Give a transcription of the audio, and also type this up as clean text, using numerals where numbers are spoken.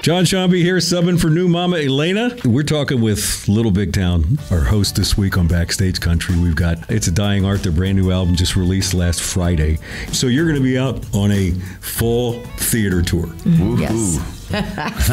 John Shambi here, subbing for new mama Elena. We're talking with Little Big Town, our host this week on Backstage Country. We've got It's a Dying Art, their brand new album just released last Friday. So you're going to be out on a full theater tour. Yes.